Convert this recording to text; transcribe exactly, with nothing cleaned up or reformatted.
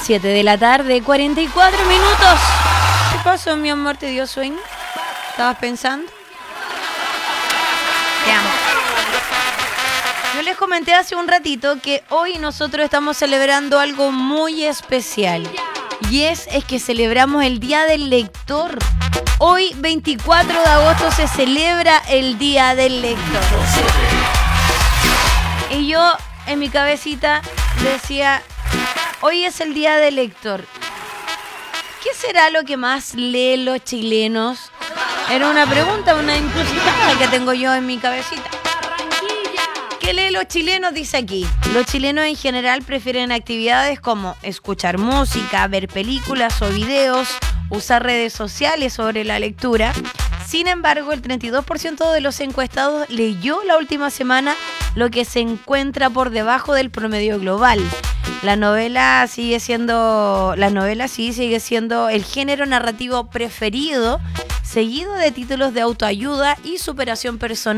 siete de la tarde, cuarenta y cuatro minutos. ¿Qué pasó, mi amor? ¿Te dio sueño? ¿Estabas pensando? Te amo. Yo les comenté hace un ratito que hoy nosotros estamos celebrando algo muy especial. Y es, es que celebramos el Día del Lector. Hoy, veinticuatro de agosto, se celebra el Día del Lector. Y yo, en mi cabecita, decía, hoy es el Día del Lector. ¿Qué será lo que más leen los chilenos? Era una pregunta, una encrucijada que tengo yo en mi cabecita. ¿Qué leen los chilenos? Dice aquí. Los chilenos en general prefieren actividades como escuchar música, ver películas o videos, usar redes sociales sobre la lectura. Sin embargo, el treinta y dos por ciento de los encuestados leyó la última semana, lo que se encuentra por debajo del promedio global. La novela sigue siendo, la novela sí sigue siendo el género narrativo preferido, seguido de títulos de autoayuda y superación personal.